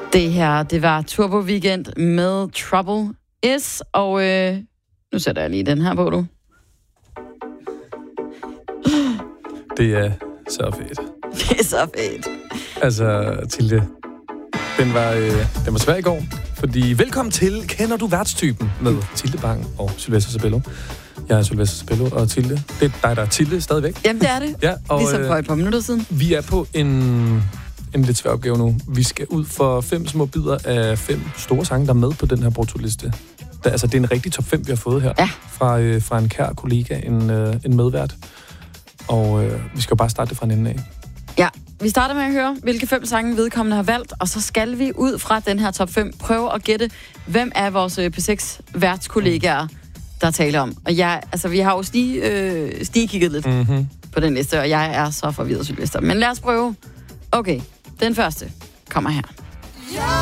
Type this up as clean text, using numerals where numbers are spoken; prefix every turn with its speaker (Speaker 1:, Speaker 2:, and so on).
Speaker 1: Det her, det var Turbo Weekend med Trouble Is, og nu sætter jeg lige den her på, du.
Speaker 2: Det er så fedt.
Speaker 1: Det er så fedt.
Speaker 2: Altså, Tilde, den var svær i går, fordi velkommen til Kender du værtstypen med Tilde Bang og Sylvester Sabello. Jeg er Sylvester Sabello, og Tilde, det er dig, der er Tilde stadigvæk.
Speaker 1: Jamen, det er det.
Speaker 2: Ja, og,
Speaker 1: ligesom for et par minutter siden.
Speaker 2: Vi er på en lidt svær opgave nu. Vi skal ud for 5 små bidder af 5 store sange, der er med på den her bruttoliste. Altså, det er en rigtig top 5, vi har fået her.
Speaker 1: Ja.
Speaker 2: Fra en kær kollega, en medvært. Og vi skal jo bare starte det fra en ende af.
Speaker 1: Ja, vi starter med at høre, hvilke 5 sange vedkommende har valgt, og så skal vi ud fra den her top 5 prøve at gætte, hvem er vores P6 værtskollegaer, der taler om. Og vi har jo kigget lidt på den liste, og jeg er så forvirret, Sylvester. Men lad os prøve. Okay, den første kommer her.